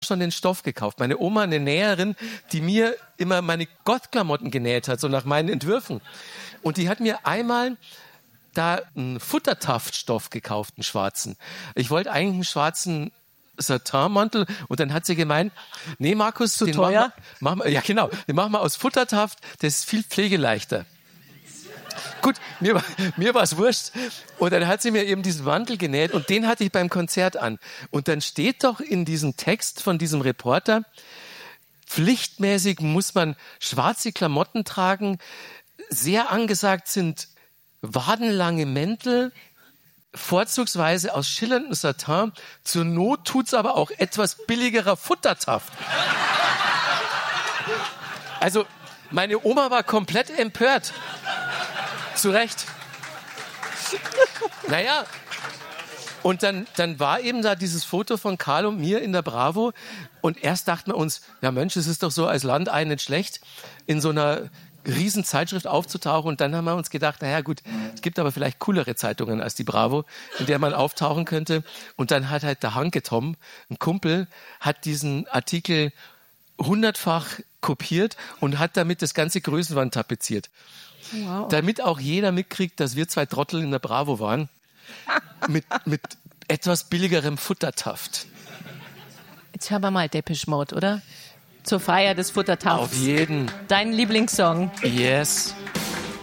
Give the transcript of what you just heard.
schon den Stoff gekauft. Meine Oma, eine Näherin, die mir immer meine Goth-Klamotten genäht hat, so nach meinen Entwürfen. Und die hat mir einmal da einen Futtertaftstoff gekauft, einen schwarzen. Ich wollte eigentlich einen schwarzen Satinmantel und dann hat sie gemeint, nee Markus, zu den teuer? Machen wir, ja genau, den machen wir aus Futtertaft, das ist viel pflegeleichter. Gut, mir war es wurscht. Und dann hat sie mir eben diesen Mantel genäht und den hatte ich beim Konzert an. Und dann steht doch in diesem Text von diesem Reporter, pflichtmäßig muss man schwarze Klamotten tragen, sehr angesagt sind wadenlange Mäntel, vorzugsweise aus schillerndem Satin. Zur Not tut's aber auch etwas billigerer Futtertaft. Also, meine Oma war komplett empört. Zu Recht. Naja, und dann war eben da dieses Foto von Karl und mir in der Bravo. Und erst dachten wir uns, ja Mensch, es ist doch so als Landei nicht schlecht, in so einer riesen Zeitschrift aufzutauchen. Und dann haben wir uns gedacht, naja gut, es gibt aber vielleicht coolere Zeitungen als die Bravo, in der man auftauchen könnte. Und dann hat halt der Hanke Tom, ein Kumpel, hat diesen Artikel 100-fach kopiert und hat damit das ganze Größenwand tapeziert. Wow. Damit auch jeder mitkriegt, dass wir zwei Trottel in der Bravo waren. Mit etwas billigerem Futtertaft. Jetzt hören wir mal Depeche Mode, oder? Zur Feier des Futtertafts. Auf jeden. Dein Lieblingssong. Yes.